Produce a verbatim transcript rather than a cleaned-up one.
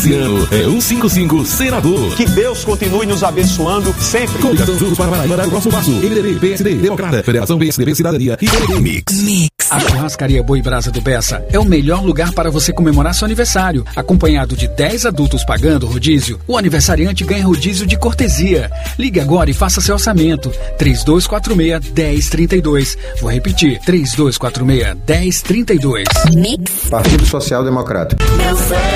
Esse ano é cento e cinquenta e cinco Senador. Que Deus continue nos abençoando sempre. Coligação Juntos para Paraíba dar o próximo passo. M D B, P S D, Democrata, Federação P S D B, Cidadania e P M D. Mix. Mix. A Churrascaria Boi Brasa do Bessa é o melhor lugar para você comemorar seu aniversário. Acompanhado de dez adultos pagando rodízio, o aniversariante ganha rodízio de cortesia. Ligue agora e faça seu orçamento. três dois quatro seis, um zero três dois. Vou repetir, três dois quatro seis, um zero três dois. Mix. Partido Social Democrático. Meu